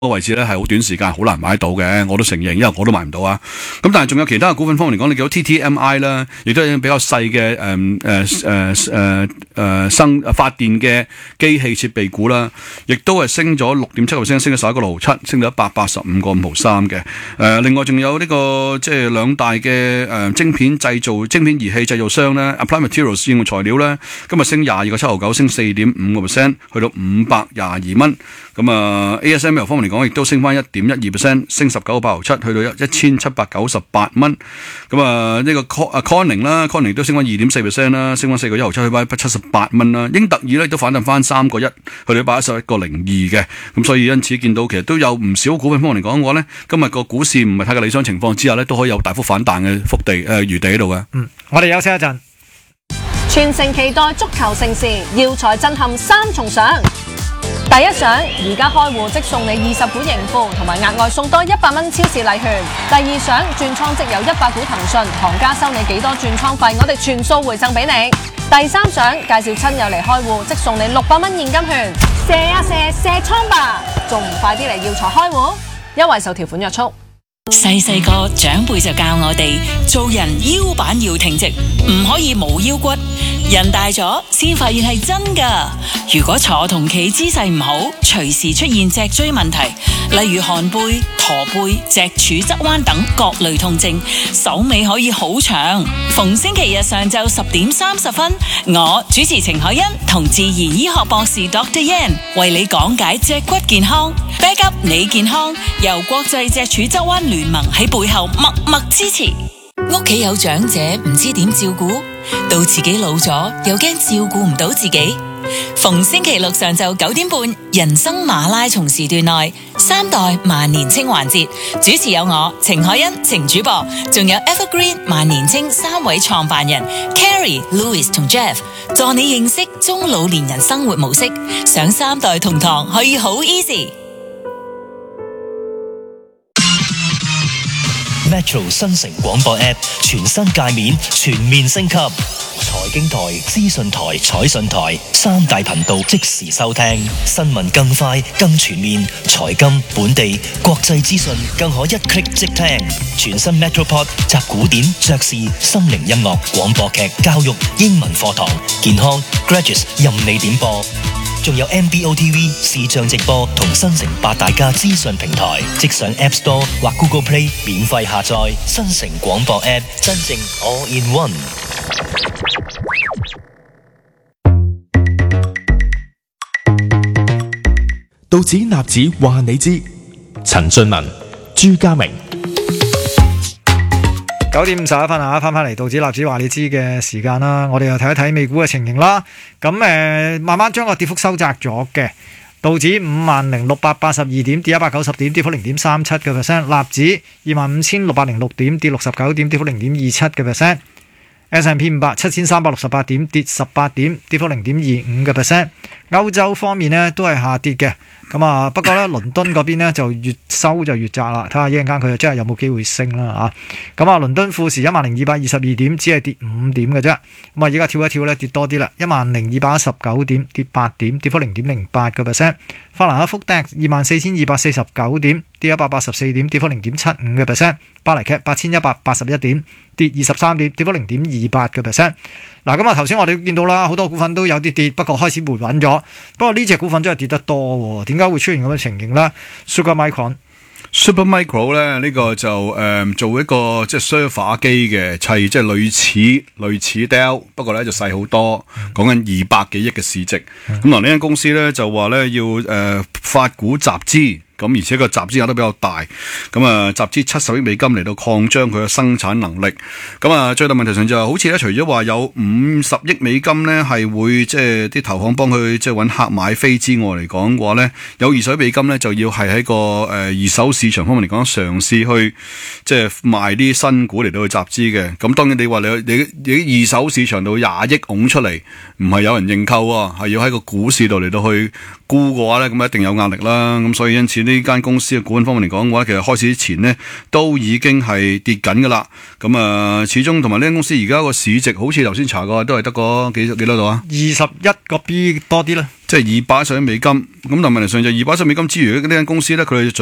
個位置咧係好短時間好難買到嘅，我都承認，因為我都買唔到啊。咁但係仲有其他嘅股份方面嚟講，你見到 TTMI 啦，亦都係比較細嘅發電嘅機器設備股啦，亦都係升咗6.7%，升咗11.67%，升到185.53嘅。另外仲有呢個即係兩大嘅晶片儀器製造商咧 ，Applied Materials 應用材料咧，今日升22.79%，升4.5%，去到522蚊。咁ASML 方面嚟講，亦都升翻1.12%，升19.87，去到1798蚊。咁呢個Corning 啦，Corning 都升翻2.4%啦，升翻4.17，去翻178蚊啦。英特爾咧都反彈翻3.1，去到111.02嘅。咁所以因此見到其實都有唔少股份方面嚟講嘅話咧，今日個股市唔係太過理想情況之下咧，都可以有大幅反彈嘅餘地喺度嘅。 我哋休息一陣。 全城期待足球盛事，耀才震撼3重賞。第一賞，而家開戶即送你20股盈富，同埋額外送多100蚊超市禮券。第二賞，轉倉即有100股騰訊，行家收你幾多轉倉費，我哋全數回贈俾你。第三賞，介紹親友嚟開戶即送你600蚊現金券。射啊射倉吧，仲唔快啲嚟耀才開戶？優惠受條款約束。 細個長輩就教我哋做人腰板要挺直，唔可以冇腰骨。人大咗先發現係真噶。如果坐同企姿勢唔好，隨時出現脊椎問題，例如寒背、駝背、脊柱側彎等各類痛症，手尾可以好長。逢星期日上晝10:30，我主持程海欣同自然醫學博士 Dr. Yan 為你講解脊骨健康，back up 你健康，由國際脊柱側彎聯盟喺背後默默支持。屋企有長者唔知點照顧，到自己老咗又驚照顧唔到自己。逢星期六上晝9點半，人生馬拉松時段內3代萬年青環節，主持有我程海欣、程主播，仲有 Evergreen 萬年青3位創辦人 Carrie、Louis 同 Jeff， 助你認識中老年人生活模式。上3代同堂可以好 easy。Metro 新城廣播 App 全新界面全面升級，財經台、資訊台、彩訊台3大頻道即時收聽，新聞更快更全面，財金、本地、國際資訊更可一 click 即聽。全新 Metropod 集古典、爵士、心靈音樂、廣播劇、教育、英文課堂、健康、Graduates 任你點播。仲有 MBOTV 視像直播同新城8大家資訊平台，即上 App Store 或 Google Play 免費下載新城廣播 App， 真正 All in One。 道指納指話你知，陳俊文、朱家明。 9:51啊，翻嚟道指納指話你知嘅時間啦，我哋又睇一睇美股嘅情形啦。咁慢慢將個跌幅收窄咗嘅，道指50,682點，跌190點，跌幅0.37%；納指25,606點，跌69點，跌幅0.27%；S&P 500 7,368點，跌18點，跌幅0.25%。歐洲方面呢都係下跌嘅。咁啊，不過咧，倫敦嗰邊咧就越收就越窄啦。睇下一陣間佢真係有冇機會升啦嚇。咁啊，倫敦富時10,222點，只係跌5點嘅啫。咁啊，而家跳一跳咧，跌多啲啦，10,219點，跌8點，跌幅0.08%。法蘭克福 DAX 24,249點，跌184點，跌幅0.75%。巴黎 CAC 8,181點，跌23點，跌幅0.28%。嗱，咁啊，頭先我哋見到啦，好多股份都有啲跌，不過開始回穩咗。不過呢隻股份真係跌得多喎，點解會出現咁嘅情形咧 ？Supermicro 咧呢個就做一個即係 server 機嘅砌，即係類似 Dell， 不過咧就細好多，講緊200幾億嘅市值。咁嗱，呢間公司咧就話咧要發股集資。咁而且個集資額都比較大，咁啊集資70億美金嚟到擴張佢嘅生產能力。咁啊最大問題上就係好似咧，除咗話有50億美金咧係會即係啲投行幫佢即係揾客買飛之外嚟講嘅話咧，有20億美金咧就要係喺個二手市場方面嚟講嘗試去即係賣啲新股嚟到去集資嘅。咁當然你話你二手市場度20億拱出嚟，唔係有人認購喎，係要喺個股市度嚟到去沽嘅話咧，咁一定有壓力啦。咁所以因此呢呢間公司嘅股份方面嚟講嘅話，其實開市之前呢都已經係跌緊噶啦。咁始終同埋呢間公司而家個市值好似頭先查過都係得個幾多度啊 ？21個 B 多啲啦。 即係210億美金。咁但係問題上就210億美金之餘，呢間公司咧佢